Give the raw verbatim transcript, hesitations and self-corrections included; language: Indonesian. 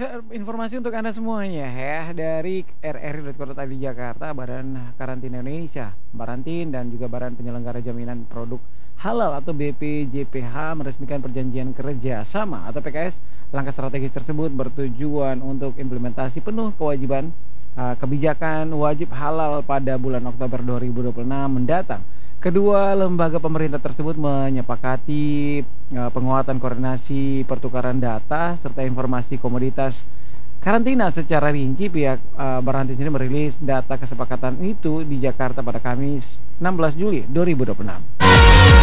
informasi untuk Anda semuanya ya dari R R I titik co titik id Jakarta, Badan Karantina Indonesia, Barantin dan juga Badan Penyelenggara Jaminan Produk Halal atau B P J P H meresmikan perjanjian kerja sama atau P K S. Langkah strategis tersebut bertujuan untuk implementasi penuh kewajiban uh, kebijakan wajib halal pada bulan Oktober dua ribu dua puluh enam mendatang. Kedua lembaga pemerintah tersebut menyepakati uh, penguatan koordinasi pertukaran data serta informasi komoditas karantina secara rinci. Pihak uh, Barantin sendiri merilis data kesepakatan itu di Jakarta pada Kamis enam belas Juli dua ribu dua puluh enam.